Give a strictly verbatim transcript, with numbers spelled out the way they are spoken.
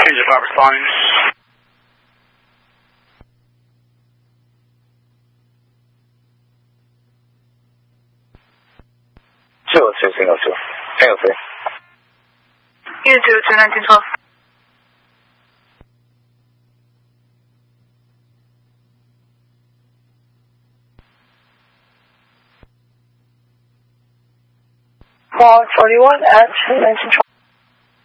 Change of Robert's line. two oh two, single two. Single three. Unit two two, nineteen twelve. Log forty-one at nineteen twelve.